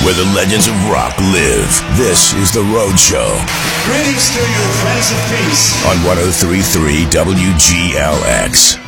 where the legends of rock live. This is The Road Show. Greetings to you, friends of peace. On 103.3 WGLX.